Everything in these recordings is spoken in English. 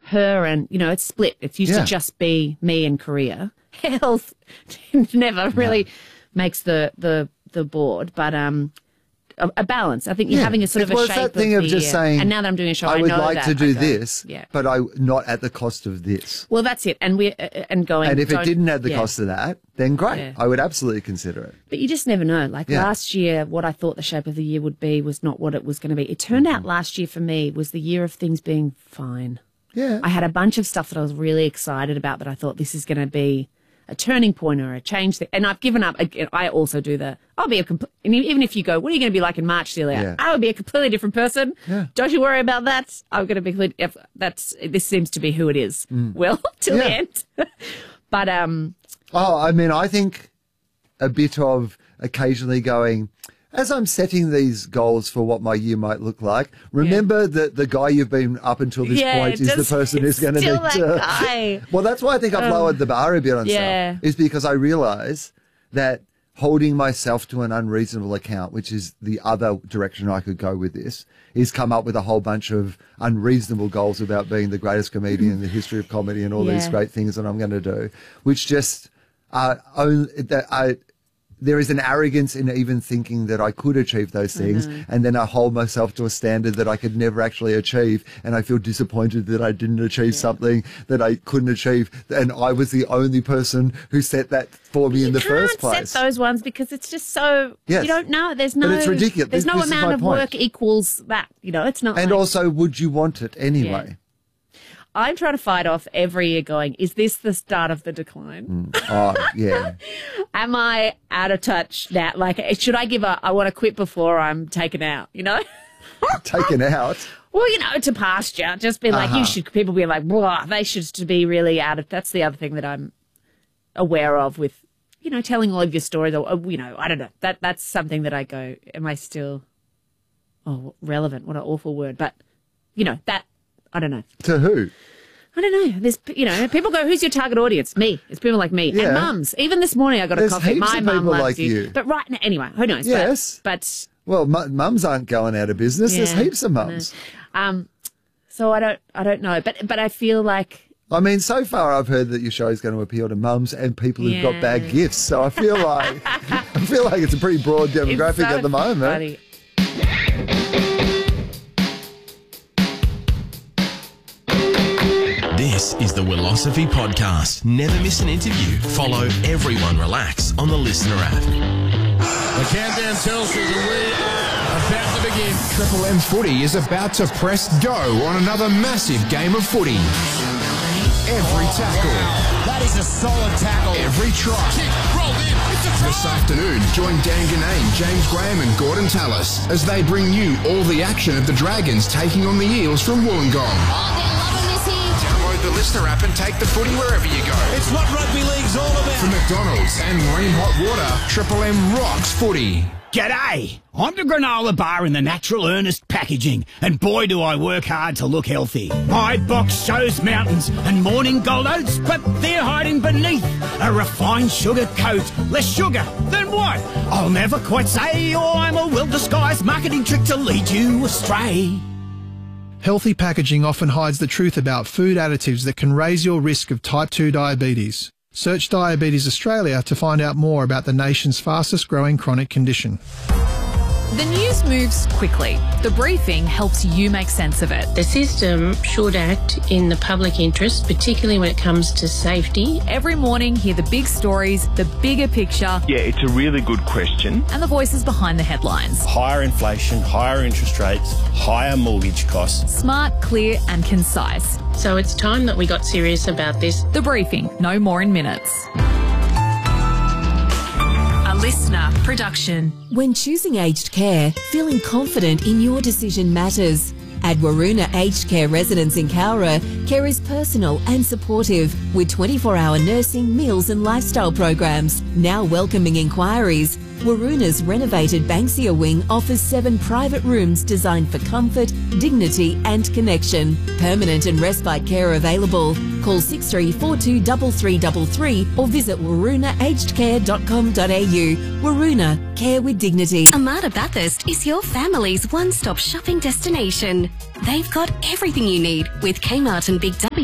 her and, it's split. It's used to just be me and career. Health never really makes the board, but a balance. I think you're having a sort of a shape that thing of just saying, and now that I'm doing a show, I know would like that to do this, yeah. but not at the cost of this. Well, that's it. And And if it didn't add the cost of that, then great. Yeah. I would absolutely consider it. But you just never know. Like last year, what I thought the shape of the year would be was not what it was going to be. It turned out last year for me was the year of things being fine. Yeah. I had a bunch of stuff that I was really excited about that I thought this is going to be a turning point or a change. And I've given up. I also do even if you go, what are you going to be like in March, Celia? Yeah. I would be a completely different person. Yeah. Don't you worry about that. I'm going to be, this seems to be who it is. Well, till the end. But, I think a bit of occasionally going, as I'm setting these goals for what my year might look like, remember that the guy you've been up until this point is the person who's going to need to... guy. Well, that's why I think I've lowered the bar a bit on stuff, is because I realise that holding myself to an unreasonable account, which is the other direction I could go with this, is come up with a whole bunch of unreasonable goals about being the greatest comedian in the history of comedy and all these great things that I'm going to do, which just there is an arrogance in even thinking that I could achieve those things, and then I hold myself to a standard that I could never actually achieve, and I feel disappointed that I didn't achieve something that I couldn't achieve, and I was the only person who set that for me in the first place. You can't set those ones because it's just so, you don't know. There's no, but it's ridiculous. There's no this amount of work equals that, it's not. And also, would you want it anyway? Yeah. I'm trying to fight off every year going, is this the start of the decline? Oh, yeah. Am I out of touch now? Like, should I give up? I want to quit before I'm taken out, Taken out? Well, to pasture. Just be like, people be like, blah, they should be really out of, that's the other thing that I'm aware of with, telling all of your stories or, I don't know. That's something that I go, am I still, relevant? What an awful word. But, that, I don't know. To who? I don't know. There's, people go, who's your target audience? Me. It's people like me. Yeah. And mums. Even this morning I got a coffee. Heaps My of mum people loves like you. But right now, anyway, who knows? Yes. But well, mums aren't going out of business. There's heaps of mums. So I don't know. But I feel like, I mean, so far I've heard that your show is going to appeal to mums and people who've got bad gifts. So I feel like it's a pretty broad demographic at the moment. Funny. This is the Willosophy Podcast. Never miss an interview. Follow Everyone Relax on the Listener app. The countdown tells us that we are about to begin. Triple M Footy is about to press go on another massive game of footy. Every tackle. That is a solid tackle. Every try. Kick, rolled in. It's a try. This afternoon, join Dan Ganane, James Graham and Gordon Tallis as they bring you all the action of the Dragons taking on the Eels from Wollongong. Download the Listener app and take the footy wherever you go. It's what rugby league's all about. From McDonald's and Marine Hot Water, Triple M rocks footy. G'day! I'm the granola bar in the Natural Earnest packaging, and boy do I work hard to look healthy. My box shows mountains and morning gold oats, but they're hiding beneath a refined sugar coat. Less sugar, then what? I'll never quite say, or I'm a well-disguised marketing trick to lead you astray. Healthy packaging often hides the truth about food additives that can raise your risk of type 2 diabetes. Search Diabetes Australia to find out more about the nation's fastest growing chronic condition. The news moves quickly. The briefing helps you make sense of it. The system should act in the public interest, particularly when it comes to safety. Every morning, hear the big stories, the bigger picture. Yeah, it's a really good question. And the voices behind the headlines. Higher inflation, higher interest rates, higher mortgage costs. Smart, clear and concise. So it's time that we got serious about this. The briefing, no more in minutes. Listener production. When choosing aged care, feeling confident in your decision matters. At Waroona Aged Care Residence in Cowra, care is personal and supportive with 24-hour nursing, meals and lifestyle programs. Now welcoming inquiries, Waroona's renovated Banksia wing offers 7 private rooms designed for comfort, dignity and connection. Permanent and respite care available. Call 6342 3333 or visit waroonaagedcare.com.au. Waroona, care with dignity. Armada Bathurst is your family's one-stop shopping destination. They've got everything you need with Kmart and Big W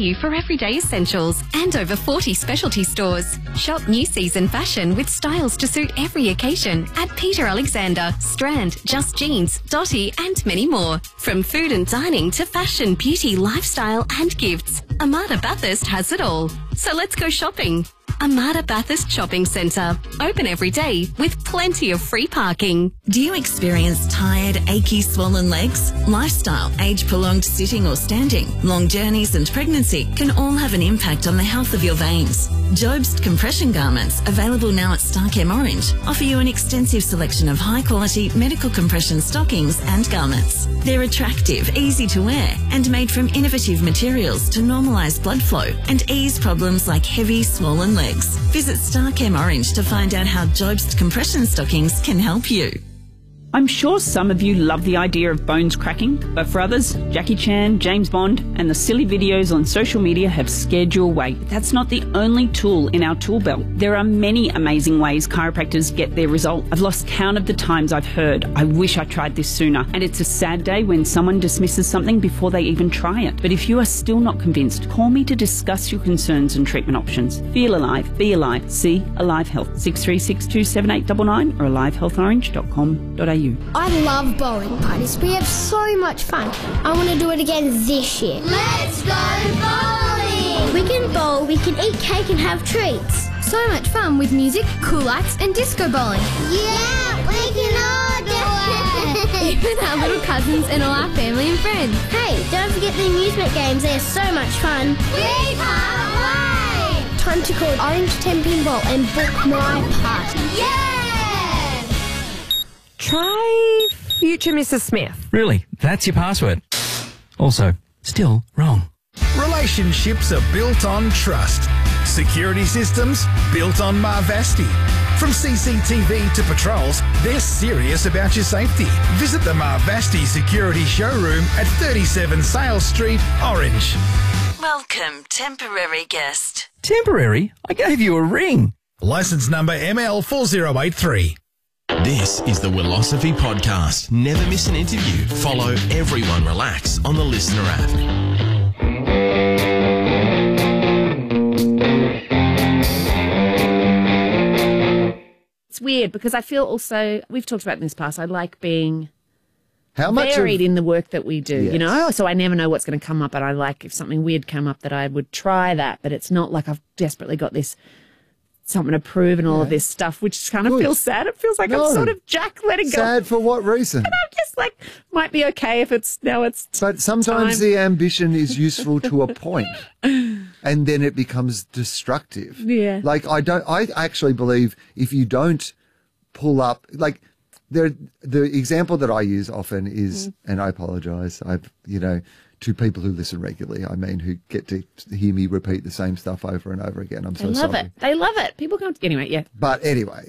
value for everyday essentials and over 40 specialty stores. Shop new season fashion with styles to suit every occasion at Peter Alexander, Strand, Just Jeans, Dotty and many more. From food and dining to fashion, beauty, lifestyle and gifts, Armada Bathurst has it all. So let's go shopping. Armada Bathurst Shopping Centre. Open every day with plenty of free parking. Do you experience tired, achy, swollen legs? Lifestyle, age-prolonged sitting or standing, long journeys and pregnancy can all have an impact on the health of your veins. Jobst compression garments, available now at Starchem Orange, offer you an extensive selection of high-quality medical compression stockings and garments. They're attractive, easy to wear, and made from innovative materials to normalise blood flow and ease problems like heavy, swollen legs. Visit Starchem Orange to find out how Jobst compression stockings can help you. I'm sure some of you love the idea of bones cracking, but for others, Jackie Chan, James Bond, and the silly videos on social media have scared you away. That's not the only tool in our tool belt. There are many amazing ways chiropractors get their result. I've lost count of the times I've heard, I wish I tried this sooner. And it's a sad day when someone dismisses something before they even try it. But if you are still not convinced, call me to discuss your concerns and treatment options. Feel alive, be alive, see Alive Health, 63627899 or alivehealthorange.com.au. I love bowling parties. We have so much fun. I want to do it again this year. Let's go bowling! We can bowl, we can eat cake and have treats. So much fun with music, cool lights and disco bowling. Yeah, we can all do it! Even our little cousins and all our family and friends. Hey, don't forget the amusement games. They're so much fun. We can't wait! Time to call Orange 10 Pinball and book my party. Yeah! Try Future Mrs. Smith. Really? That's your password? Also, still wrong. Relationships are built on trust. Security systems built on Marvasti. From CCTV to patrols, they're serious about your safety. Visit the Marvasti Security Showroom at 37 Sales Street, Orange. Welcome, temporary guest. Temporary? I gave you a ring. Licence number ML4083. This is the Willosophy Podcast. Never miss an interview. Follow Everyone Relax on the Listener app. It's weird because I feel also, we've talked about in this past, I like being varied in the work that we do, Yes. you know? So I never know what's going to come up, and I like if something weird come up that I would try that, but it's not like I've desperately got this something to prove and all of this stuff, which kind of feels sad. It feels like I'm sort of Jack letting go. Sad for what reason? And I'm just like, might be okay if it's But sometimes the ambition is useful to a point, and then it becomes destructive. Yeah. Like I actually believe if you don't pull up, like the example that I use often is, and I apologize, to people who listen regularly, I mean, who get to hear me repeat the same stuff over and over again. I'm so sorry. They love it. People come anyway, yeah. But anyway,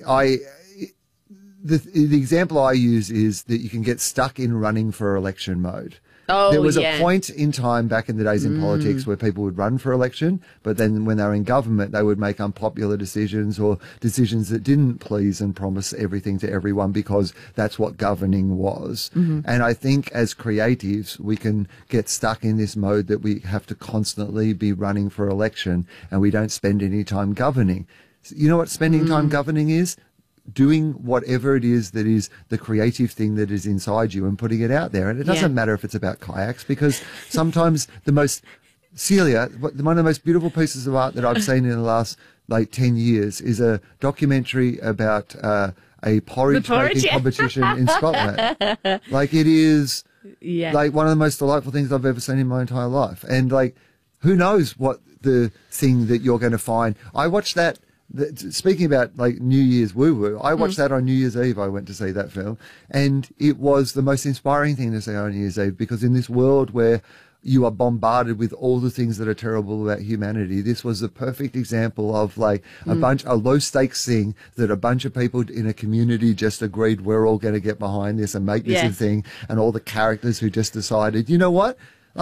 the example I use is that you can get stuck in running for election mode. Oh, there was a point in time back in the days in politics where people would run for election, but then when they were in government, they would make unpopular decisions or decisions that didn't please and promise everything to everyone because that's what governing was. And I think as creatives, we can get stuck in this mode that we have to constantly be running for election and we don't spend any time governing. You know what spending time governing is? Doing whatever it is that is the creative thing that is inside you and putting it out there. And it doesn't matter if it's about kayaks, because sometimes Celia, one of the most beautiful pieces of art that I've seen in the last 10 years is a documentary about a porridge making competition in Scotland. Like it is like one of the most delightful things I've ever seen in my entire life. And who knows what the thing that you're going to find. I watched that. Speaking about New Year's woo-woo, I watched that on New Year's Eve. I went to see that film, and it was the most inspiring thing to see on New Year's Eve, because in this world where you are bombarded with all the things that are terrible about humanity, this was the perfect example of a low stakes thing that a bunch of people in a community just agreed we're all going to get behind this and make this a thing, and all the characters who just decided, you know what,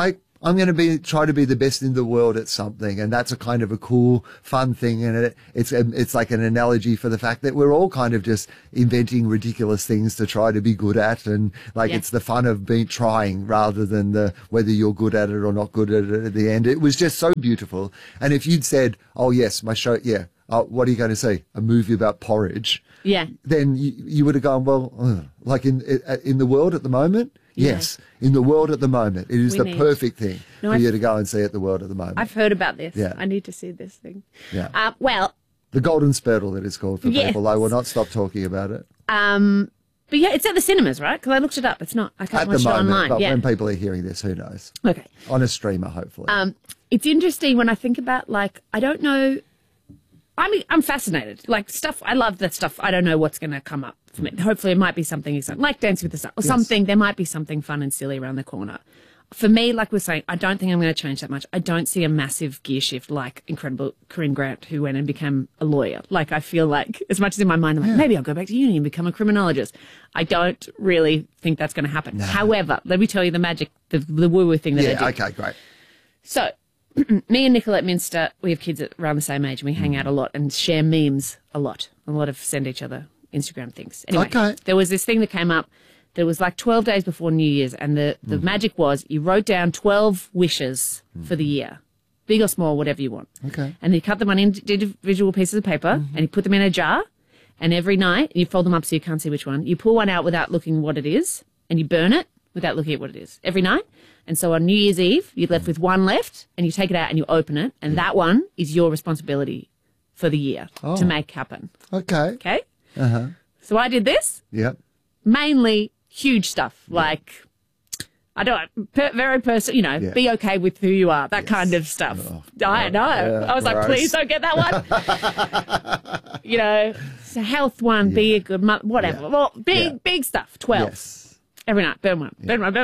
I'm going to try to be the best in the world at something. And that's a kind of a cool, fun thing. And it's like an analogy for the fact that we're all kind of just inventing ridiculous things to try to be good at. And it's the fun of trying rather than whether you're good at it or not good at it at the end. It was just so beautiful. And if you'd said, oh yes, my show, yeah. What are you going to see? A movie about porridge? Yeah. Then you would have gone, well, like in the world at the moment? Yeah. Yes. In the world at the moment. It is perfect thing for you to go and see at the world at the moment. I've heard about this. Yeah. I need to see this thing. Yeah. The Golden Spurtle, that is called for people. I will not stop talking about it. But yeah, it's at the cinemas, right? Because I looked it up. It's not. I can't watch it online. But when people are hearing this, who knows? Okay. On a streamer, hopefully. It's interesting when I think about, I don't know. I'm fascinated. Stuff, I love that stuff. I don't know what's going to come up from it. Hopefully it might be something exciting, like Dancing with the Stars or something. There might be something fun and silly around the corner. For me, like we're saying, I don't think I'm going to change that much. I don't see a massive gear shift like incredible Corinne Grant, who went and became a lawyer. I feel like, as much as in my mind, I'm like, maybe I'll go back to uni and become a criminologist. I don't really think that's going to happen. No. However, let me tell you the magic, the woo-woo thing that I did. Okay, great. So, me and Nicolette Minster, we have kids around the same age and we hang out a lot and share memes a lot of send each other Instagram things. Anyway, there was this thing that came up that was 12 days before New Year's, and the magic was you wrote down 12 wishes for the year, big or small, whatever you want. Okay. And you cut them on individual pieces of paper and you put them in a jar, and every night you fold them up so you can't see which one. You pull one out without looking what it is, and you burn it without looking at what it is every night. And so on New Year's Eve, you're left with one left, and you take it out and you open it, and that one is your responsibility for the year to make happen. Okay. Okay? Uh-huh. So I did this. Yep. Mainly huge stuff, very personal, be okay with who you are, that kind of stuff. I know. I was like, please don't get that one. So health one, be a good mother, whatever. Yeah. Well, big stuff, 12. Yes. Every night, burn one. Burn one.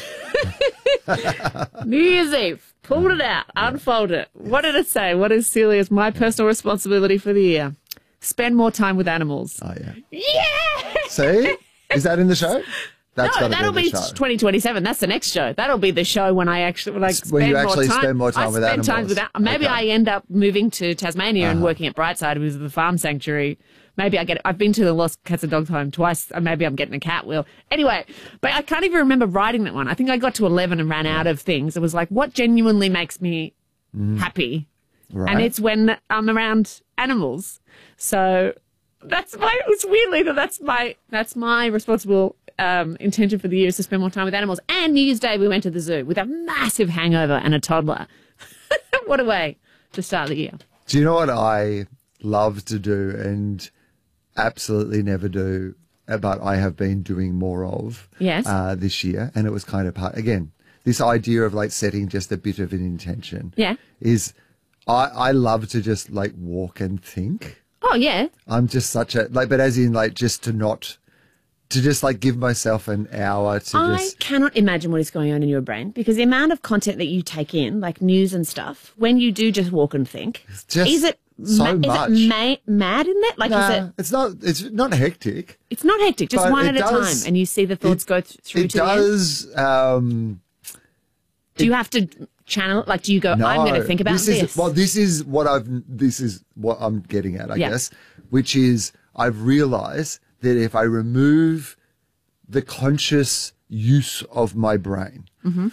New Year's Eve, pulled it out, unfold it. What did it say? What is Celia's my personal responsibility for the year? Spend more time with animals. Oh, yeah. Yeah! See? Is that in the show? That'll be 2027. That's the next show. That'll be the show when I actually spend more time with animals. Maybe I end up moving to Tasmania and working at Brightside, which is the farm sanctuary. Maybe I've been to the Lost Cats and Dogs home twice. Maybe I'm getting a cat wheel. Anyway, but I can't even remember writing that one. I think I got to 11 and ran out of things. It was like, what genuinely makes me happy? Right. And it's when I'm around animals. So it's weirdly that's my responsible intention for the year is to spend more time with animals. And New Year's Day we went to the zoo with a massive hangover and a toddler. What a way to start the year. Do you know what I love to do and absolutely never do, but I have been doing more of this year? And it was kind of part, again, this idea of setting just a bit of an intention. Yeah. Is I love to just walk and think. Oh, yeah. I'm just such a, but as in just to just give myself an hour to I cannot imagine what is going on in your brain, because the amount of content that you take in, like news and stuff, when you do just walk and think, is it so much. Is it mad in that? It's not hectic. It's not hectic, just one at a time, and you see the thoughts go through to the end. It does. Do you have to channel it? Do you go, no, I'm going to think about this? This is what I'm getting at, I guess, which is I've realized that if I remove the conscious use of my brain.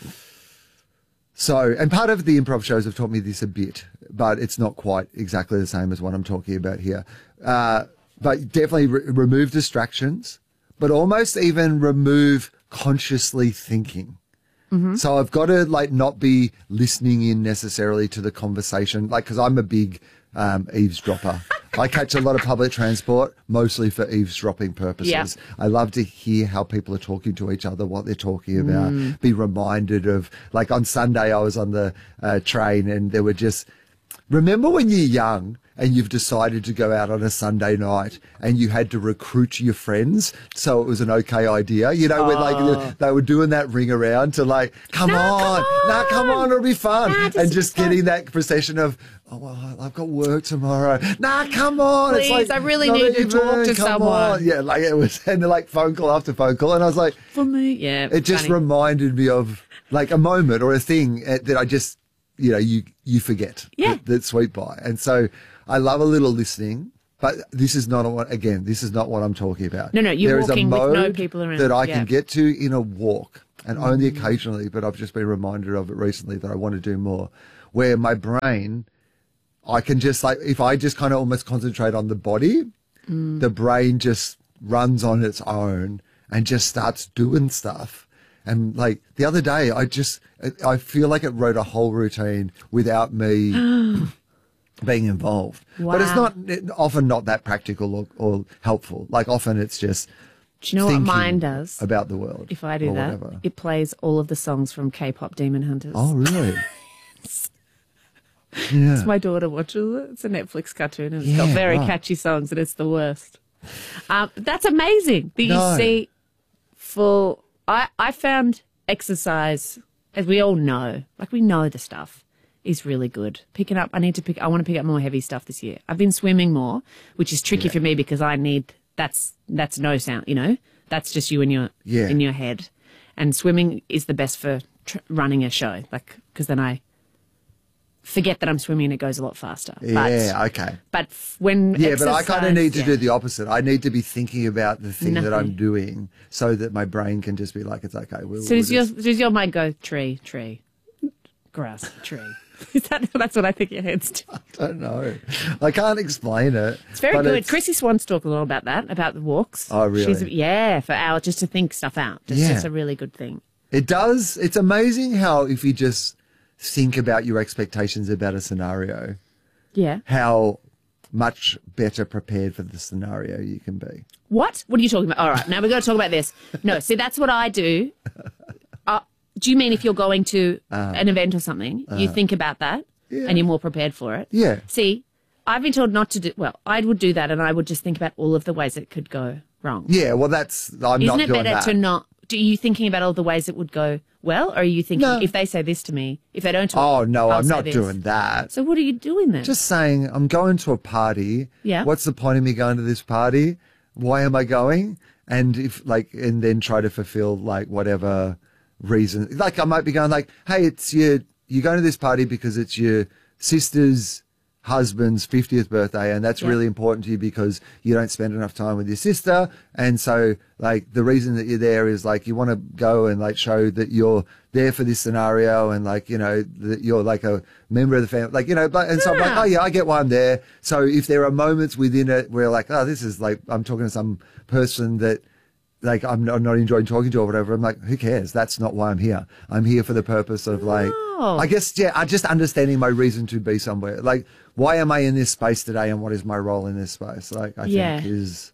So, and part of the improv shows have taught me this a bit, but it's not quite exactly the same as what I'm talking about here. But definitely remove distractions, but almost even remove consciously thinking. So I've got to not be listening in necessarily to the conversation, because I'm a big eavesdropper. I catch a lot of public transport, mostly for eavesdropping purposes. Yeah. I love to hear how people are talking to each other, what they're talking about, be reminded of, on Sunday I was on the train and there were just remember when you're young and you've decided to go out on a Sunday night and you had to recruit your friends so it was an okay idea? You know, when like they were doing that ring around to like, come on, it'll be fun. And just getting that procession of, oh, well, I've got work tomorrow. Come on. Please, it's like, I really need to talk to someone. On. Yeah, like it was, and like phone call after phone call. And I was like, for me, yeah. It just reminded me of like a moment or a thing that I just, you know, you forget that sweep by. And so I love a little listening, but this is not what I'm talking about. No, you're walking with no people around. That I can get to in a walk, and only occasionally, but I've just been reminded of it recently that I want to do more, where my brain, I can just like, if I just kind of almost concentrate on the body, the brain just runs on its own and just starts doing stuff. And like the other day, I feel like it wrote a whole routine without me being involved. Wow. But it's often not that practical or helpful. Like often it's just do you know what mine does about the world? If I do that, whatever. It plays all of the songs from K-pop Demon Hunters. Oh, really? Yeah. It's my daughter watches it. It's a Netflix cartoon and it's got very catchy songs and it's the worst. That's amazing that you see full... I found exercise, as we all know, like we know the stuff, is really good. Picking up, I want to pick up more heavy stuff this year. I've been swimming more, which is tricky for me because I need, that's no sound, you know, that's just you in your head. And swimming is the best for running a show, like, because then I forget that I'm swimming and it goes a lot faster. Okay. But when but I kind of need to do the opposite. I need to be thinking about the thing that I'm doing so that my brain can just be like, it's okay. So does your mind go tree, grass, tree? That's what I think your head's doing. I don't know. I can't explain it. It's very good. Chrissy Swan's talked a lot about that, about the walks. Oh, really? For hours just to think stuff out. It's a really good thing. It does. It's amazing how if you just think about your expectations about a scenario, how much better prepared for the scenario you can be. What are you talking about? All right, now we've got to talk about this. No, see, that's what I do. Do you mean if you're going to an event or something, you think about that and you're more prepared for it? Yeah. See, I've been told not to do, well, I would do that and I would just think about all of the ways it could go wrong. Yeah, well, I'm not doing that. Isn't it better to not, are you thinking about all the ways it would go well, or are you thinking, if they say this to me, if they don't talk, I'm not this. doing that. So what are you doing then? Just saying, I'm going to a party. Yeah. What's the point of me going to this party? Why am I going? And and then try to fulfill like whatever reason. Like I might be going like, hey, you're going to this party because it's your sister's husband's 50th birthday, and that's really important to you because you don't spend enough time with your sister, and so like the reason that you're there is like you want to go and like show that you're there for this scenario, and like, you know, that you're like a member of the family, like, you know, and so I'm like, oh yeah, I get why I'm there. So if there are moments within it where like, oh, this is like I'm talking to some person that like I'm not enjoying talking to or whatever, I'm like, who cares? That's not why I'm here. I'm here for the purpose of like, I guess, I'm just understanding my reason to be somewhere. Like, why am I in this space today and what is my role in this space? Like, I think is...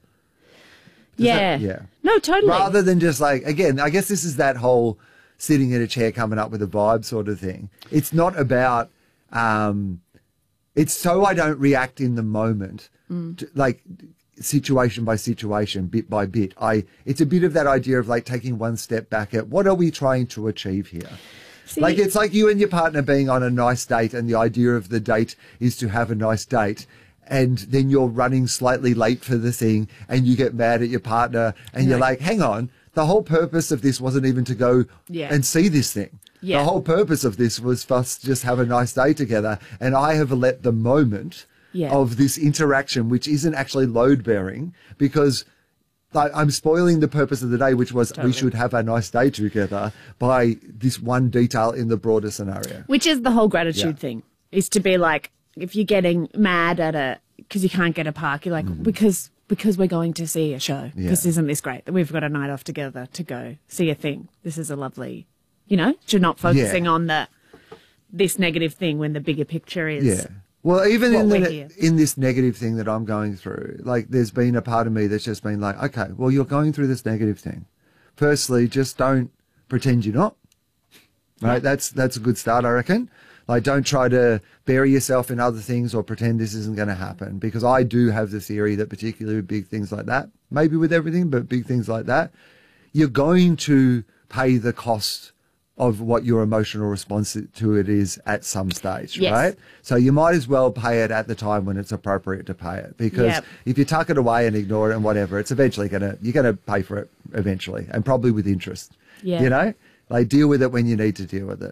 No, totally. Rather than just like, again, I guess this is that whole sitting in a chair coming up with a vibe sort of thing. It's not about... it's so I don't react in the moment. To, like... situation by situation, bit by bit. It's a bit of that idea of like taking one step back at what are we trying to achieve here? See, like it's like you and your partner being on a nice date and the idea of the date is to have a nice date, and then you're running slightly late for the thing and you get mad at your partner and you're like, hang on, the whole purpose of this wasn't even to go and see this thing. The whole purpose of this was for us to just have a nice day together, and I have let the moment of this interaction, which isn't actually load-bearing, because I'm spoiling the purpose of the day, which was we should have a nice day together, by this one detail in the broader scenario. Which is the whole gratitude thing, is to be like, if you're getting mad at because you can't get a park, you're like, because we're going to see a show. Because isn't this great that we've got a night off together to go see a thing? This is a lovely, you know, you're not focusing on this negative thing when the bigger picture is... Yeah. Well, even in this negative thing that I'm going through, like there's been a part of me that's just been like, okay, well, you're going through this negative thing. Firstly, just don't pretend you're not. Right? That's a good start, I reckon. Like, don't try to bury yourself in other things or pretend this isn't going to happen, because I do have the theory that particularly with big things like that, maybe with everything, but big things like that, you're going to pay the cost of what your emotional response to it is at some stage, yes. right? So you might as well pay it at the time when it's appropriate to pay it, because if you tuck it away and ignore it and whatever, it's eventually you're going to pay for it eventually, and probably with interest, you know? Like, deal with it when you need to deal with it.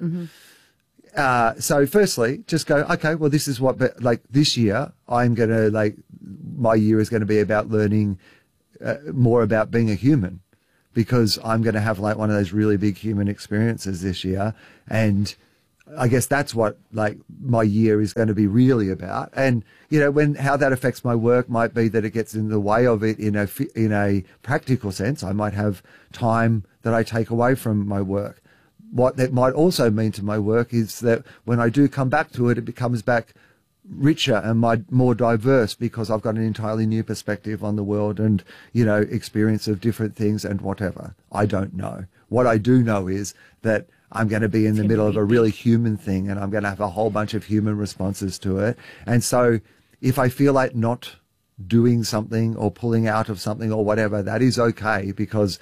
Mm-hmm. So firstly, just go, okay, well, this is what, like, this year, I'm going to, like, my year is going to be about learning more about being a human, because I'm going to have, like, one of those really big human experiences this year. And I guess that's what, like, my year is going to be really about. And, you know, how that affects my work might be that it gets in the way of it in a practical sense. I might have time that I take away from my work. What that might also mean to my work is that when I do come back to it, it becomes back richer and more diverse, because I've got an entirely new perspective on the world and, you know, experience of different things and whatever. I don't know. What I do know is that I'm going to be in the middle of a really human thing, and I'm going to have a whole bunch of human responses to it. And so if I feel like not doing something or pulling out of something or whatever, that is okay, because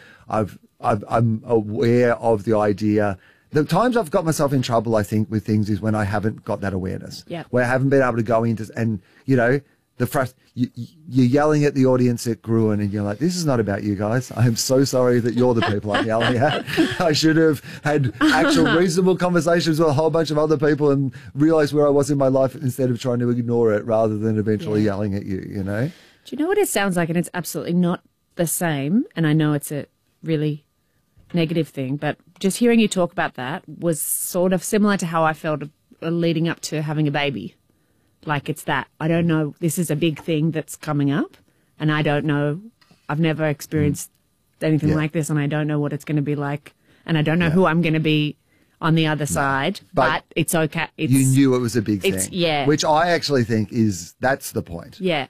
I'm aware of the idea. The times I've got myself in trouble, I think, with things is when I haven't got that awareness. Yeah. Where I haven't been able to go into, and, you know, you're yelling at the audience at Gruen, and you're like, this is not about you guys. I'm so sorry that you're the people I'm yelling at. I should have had actual reasonable conversations with a whole bunch of other people and realized where I was in my life instead of trying to ignore it rather than eventually yelling at you, you know? Do you know what it sounds like? And it's absolutely not the same. And I know it's a really negative thing, but just hearing you talk about that was sort of similar to how I felt leading up to having a baby. Like, it's that, I don't know, this is a big thing that's coming up, and I don't know, I've never experienced anything like this, and I don't know what it's going to be like, and I don't know who I'm going to be on the other side, but it's okay. You knew it was a big thing. Yeah. Which I actually think that's the point. Yeah.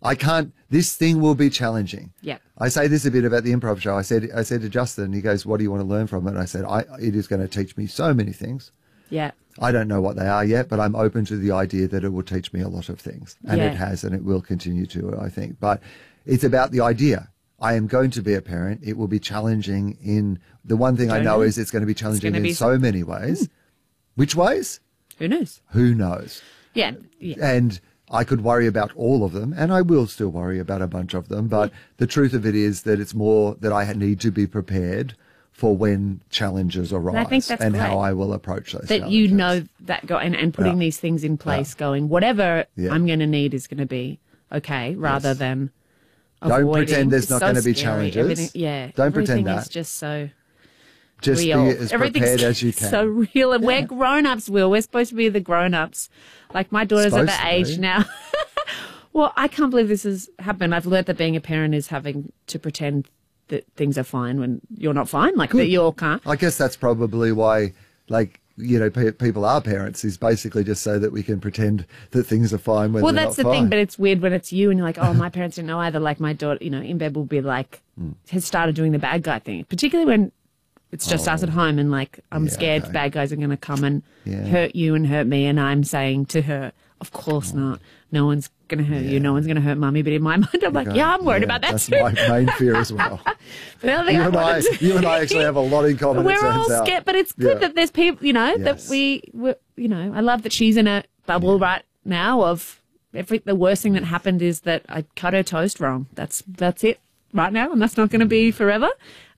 This thing will be challenging. Yeah. I say this a bit about the improv show. I said to Justin, he goes, what do you want to learn from it? And I said, it is going to teach me so many things. Yeah. I don't know what they are yet, but I'm open to the idea that it will teach me a lot of things. And it has, and it will continue to, I think. But it's about the idea. I am going to be a parent. It will be challenging in, the one thing I know is it's going to be challenging in so many ways. Which ways? Who knows? Who knows? Yeah. And I could worry about all of them, and I will still worry about a bunch of them. But the truth of it is that it's more that I need to be prepared for when challenges arise, and I think that's great. How I will approach those that challenges. You know that and putting these things in place, going, whatever I'm going to need is going to be okay, rather than avoiding. Don't pretend there's not going to be scary. challenges. Don't pretend that. It's just so just real. Be as prepared as you can. So real, and we're grown-ups, Will. We're supposed to be the grown-ups. Like, my daughter's at the age now. Well, I can't believe this has happened. I've learned that being a parent is having to pretend that things are fine when you're not fine, like that you can't. I guess that's probably why, like, you know, people are parents, is basically just so that we can pretend that things are fine when they're not fine. Well, that's the thing, but it's weird when it's you and you're like, oh, my parents didn't know either. Like, my daughter, you know, in bed will be like, has started doing the bad guy thing, particularly when it's just us at home and, like, I'm scared bad guys are going to come and hurt you and hurt me, and I'm saying to her, of course not. No one's going to hurt you. No one's going to hurt Mummy. But in my mind, I'm like, I'm worried about that that's too. That's my main fear as well. You and I actually have a lot in common. We're all scared, but it's good that there's people, you know, that we, you know, I love that she's in a bubble right now of the worst thing that happened is that I cut her toast wrong. That's it right now, and that's not going to be forever.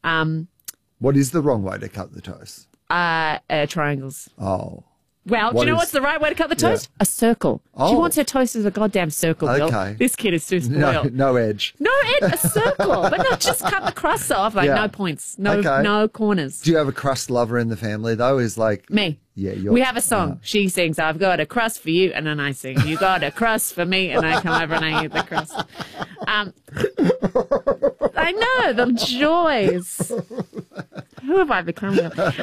What is the wrong way to cut the toast? Triangles. Oh. Well, do you know what's the right way to cut the toast? A circle. She wants her toast as a goddamn circle, Bill. This kid is too spoiled. No edge. No edge, a circle. But not just cut the crust off, like no points, no corners. Do you have a crust lover in the family, though? Is like me. Yeah, we have a song. She sings, I've got a crust for you, and then I sing, you got a crust for me, and I come over and I eat the crust. I know, the joys. Who have I become?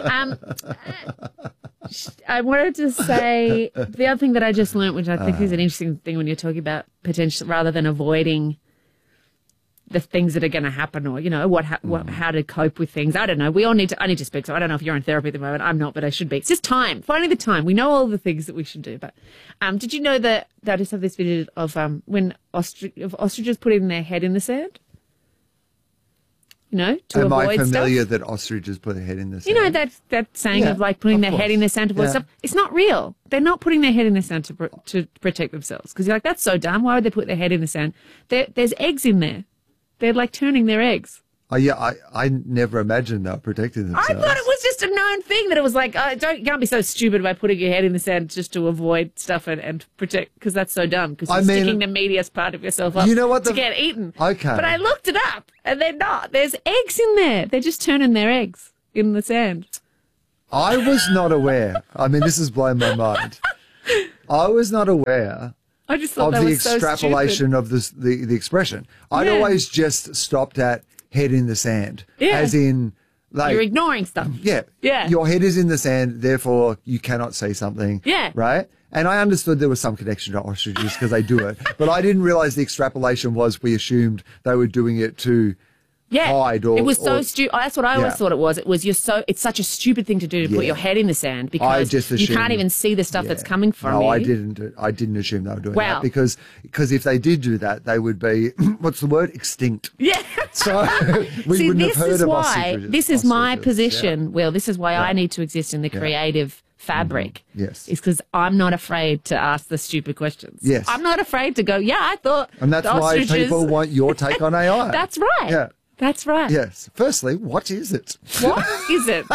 I wanted to say the other thing that I just learned, which I think is an interesting thing when you're talking about potential, rather than avoiding the things that are going to happen, or, you know, how to cope with things. I don't know. I need to speak. So I don't know if you're in therapy at the moment. I'm not, but I should be. It's just time. Finding the time. We know all the things that we should do. But did you know that I just have this video of when ostriches putting their head in the sand? You know, to Am avoid I familiar stuff? that ostriches put their head in the sand? You know that saying of like putting their head in the sand to avoid stuff? It's not real. They're not putting their head in the sand to protect themselves. Because you're like, that's so dumb. Why would they put their head in the sand? There's eggs in there. They're like turning their eggs. Oh, yeah, I never imagined they were protecting themselves. I thought it was just a known thing that it was like, you can't be so stupid by putting your head in the sand just to avoid stuff and protect, because that's so dumb, because you're sticking the meatiest part of yourself up to get eaten. Okay. But I looked it up, and they're not. There's eggs in there. They're just turning their eggs in the sand. I was not aware. I mean, this has blown my mind. I was not aware I just thought of that the was so extrapolation stupid. of the expression. I'd always just stopped at head in the sand, as in, like, you're ignoring stuff. Yeah. Your head is in the sand, therefore you cannot say something. Yeah. Right? And I understood there was some connection to ostriches because they do it, but I didn't realize the extrapolation was we assumed they were doing it to hide or... It was so stupid. That's what I always thought it was. It was it's such a stupid thing to do to put your head in the sand because you can't even see the stuff that's coming from you. No, I didn't assume they were doing that because if they did do that, they would be, what's the word? Extinct. Yeah. So we wouldn't have heard of ostriches. This is my position, Will. This is why I need to exist in the creative fabric. Yes. It's because I'm not afraid to ask the stupid questions. Yes. I'm not afraid to go, I thought And that's why people want your take on AI. That's right. Yeah. That's right. Yes. Firstly, what is it? What is it?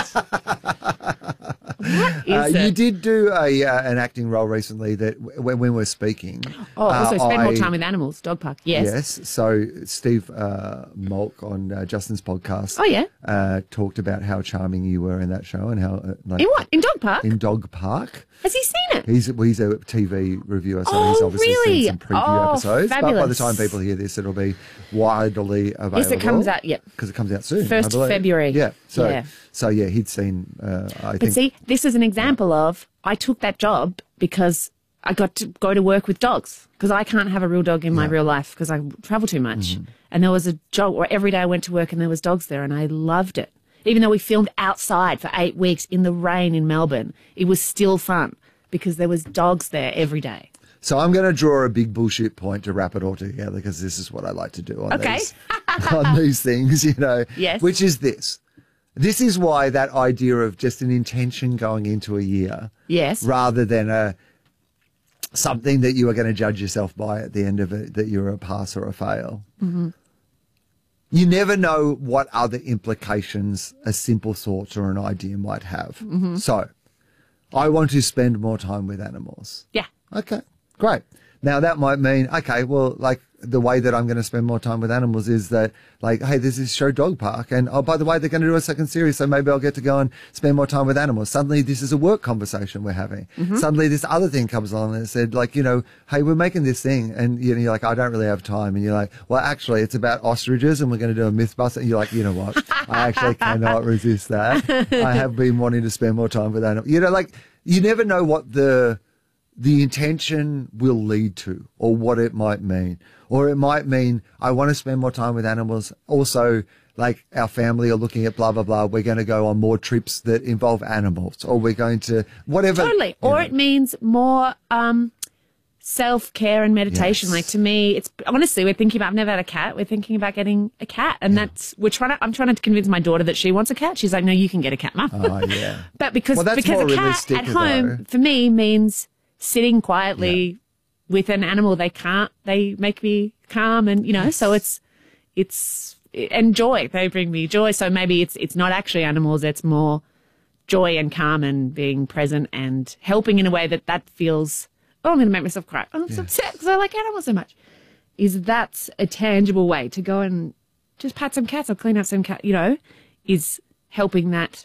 What is it? You did do an acting role recently that when we were speaking. Also spend more time with animals, dog park. Yes. Yes. So Steve Molk on Justin's podcast. Talked about how charming you were in that show and how in what? In Dog Park? In Dog Park. Has he seen it? He's a TV reviewer, so he's obviously seen some preview episodes. Fabulous. But by the time people hear this, it'll be widely available. Yes, it comes out. Yep. Because it comes out soon. 1st February. Yeah. So he'd seen. But see, this is an example of I took that job because I got to go to work with dogs because I can't have a real dog in my real life because I travel too much. And there was a job where every day I went to work and there was dogs there and I loved it. Even though we filmed outside for 8 weeks in the rain in Melbourne, it was still fun because there was dogs there every day. So I'm going to draw a big bullshit point to wrap it all together because this is what I like to do on these things, you know. Yes. Which is this. This is why that idea of just an intention going into a year, rather than something that you are going to judge yourself by at the end of it, that you're a pass or a fail. Mm-hmm. You never know what other implications a simple thought or an idea might have. Mm-hmm. So, I want to spend more time with animals. Yeah. Okay, great. Now, that might mean, okay, well, like, the way that I'm going to spend more time with animals is that, like, hey, there's this show Dog Park, and, oh, by the way, they're going to do a second series, so maybe I'll get to go and spend more time with animals. Suddenly, this is a work conversation we're having. Mm-hmm. Suddenly, this other thing comes along and it said, like, you know, hey, we're making this thing, and you're like, I don't really have time, and you're like, well, actually, it's about ostriches, and we're going to do a Mythbuster, and you're like, you know what, I actually cannot resist that. I have been wanting to spend more time with animals. You know, like, you never know what the intention will lead to or what it might mean. Or it might mean I want to spend more time with animals. Also, like our family are looking at blah, blah, blah. We're going to go on more trips that involve animals or we're going to whatever. Totally. Or it means more self-care and meditation. Yes. Like to me, it's honestly, we're thinking about, I've never had a cat. We're thinking about getting a cat. And I'm trying to convince my daughter that she wants a cat. She's like, no, you can get a cat, Mum. Oh, yeah. But because a cat at home for me means sitting quietly with an animal. They make me calm and, you know, so it's and joy. They bring me joy. So maybe it's not actually animals. It's more joy and calm and being present and helping in a way that feels, oh, I'm going to make myself cry. I'm so upset because I like animals so much. That's a tangible way to go and just pat some cats or clean up some cat, you know, is helping that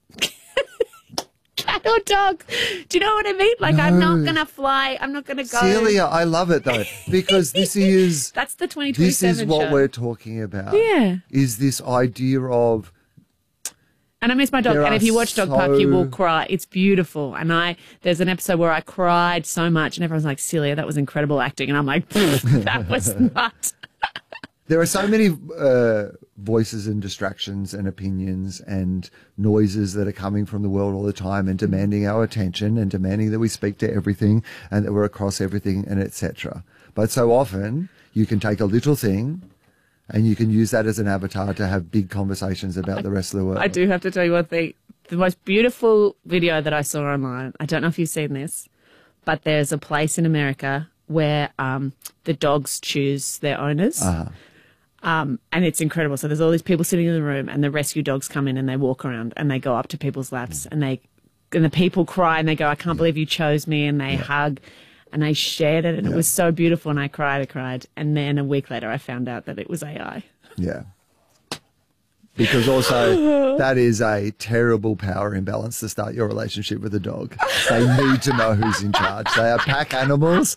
cat or dog. Do you know what I mean? Like, no. I'm not going to fly. I'm not going to go. Celia, I love it, though, because this is... That's the 2027 This is what show. we're talking about. Yeah. Is this idea of... And I miss my dog. And if you watch Dog Park, you will cry. It's beautiful. And there's an episode where I cried so much and everyone's like, Celia, that was incredible acting. And I'm like, that was not... There are so many voices and distractions and opinions and noises that are coming from the world all the time and demanding our attention and demanding that we speak to everything and that we're across everything and etc. But so often you can take a little thing and you can use that as an avatar to have big conversations about the rest of the world. I do have to tell you one thing. The most beautiful video that I saw online, I don't know if you've seen this, but there's a place in America where the dogs choose their owners. And it's incredible. So there's all these people sitting in the room and the rescue dogs come in and they walk around and they go up to people's laps and the people cry and they go, I can't believe you chose me, and they hug and they shared it and it was so beautiful and I cried. And then a week later I found out that it was AI. Yeah. Because also that is a terrible power imbalance to start your relationship with a dog. They need to know who's in charge. They are pack animals